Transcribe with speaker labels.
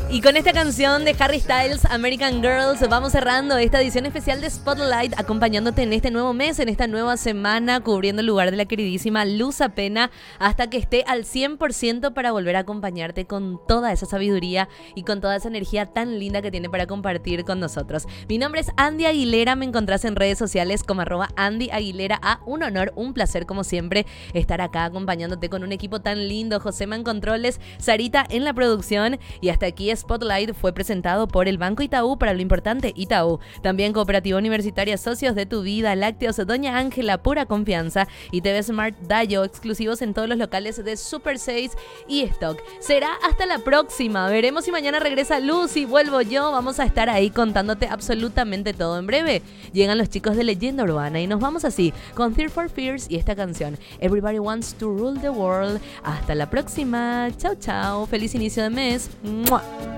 Speaker 1: Y con esta canción de Harry Styles, American Girls, vamos cerrando esta edición especial de Spotlight, acompañándote en este nuevo mes, en esta nueva semana, cubriendo el lugar de la queridísima Luz Apena, hasta que esté al 100% para volver a acompañarte con toda esa sabiduría y con toda esa energía tan linda que tiene para compartir con nosotros. Mi nombre es Andy Aguilera, me encontrás en redes sociales como @AndyAguilera. Un honor, un placer como siempre estar acá acompañándote con un equipo tan lindo. Josema en controles, Sarita en la producción, y hasta aquí Spotlight fue presentado por el Banco Itaú, para lo importante Itaú. También Cooperativa Universitaria, Socios de tu Vida, Lácteos Doña Ángela, Pura Confianza, y TV Smart Dayo, exclusivos en todos los locales de Super 6 y Stock. Será hasta la próxima. Veremos si mañana regresa Luz y vuelvo yo. Vamos a estar ahí contándote absolutamente todo. En breve llegan los chicos de Leyenda Urbana y nos vamos así con Fear for Fears y esta canción Everybody Wants to Rule the World. Hasta la próxima. Chao, chao. Feliz inicio de mes. ¡Mua!